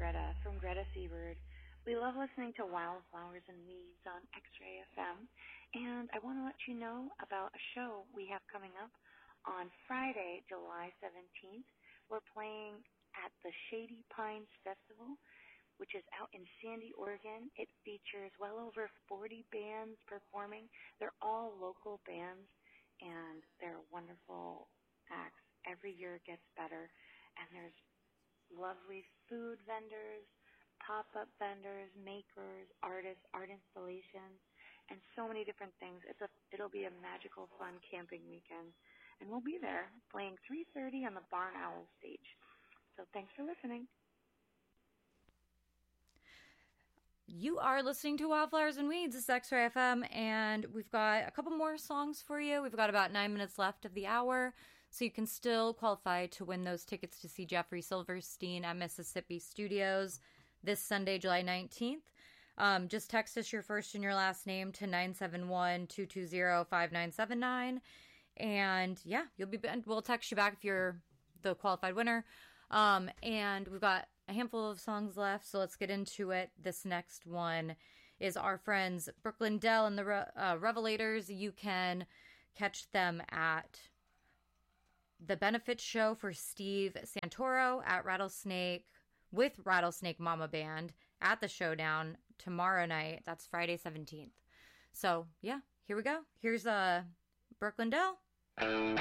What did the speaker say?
Greta from Greta Seabird. We love listening to Wildflowers and Weeds on X-Ray FM, and I want to let you know about a show we have coming up on Friday, July 17th. We're playing at the Shady Pines Festival, which is out in Sandy, Oregon. It features well over 40 bands performing. They're all local bands, and they're wonderful acts. Every year it gets better, and there's lovely food vendors, pop-up vendors, makers, artists, art installations, and so many different things. It'll be a magical, fun camping weekend, and we'll be there playing 3:30 on the Barn Owl stage. So thanks for listening. You are listening to Wildflowers and Weeds. This is X-Ray FM, and we've got a couple more songs for you. We've got about 9 minutes left of the hour, so you can still qualify to win those tickets to see Jeffrey Silverstein at Mississippi Studios this Sunday, July 19th. Just text us your first and your last name to 971-220-5979, and yeah, we'll text you back if you're the qualified winner. And we've got a handful of songs left, so let's get into it. This next one is our friends Brooklyn Dell and the Revelators. You can catch them at the benefit show for Steve Santoro at Rattlesnake with Rattlesnake Mama Band at the Showdown tomorrow night. That's Friday 17th. So yeah, here we go. Here's Brooklyn Dell.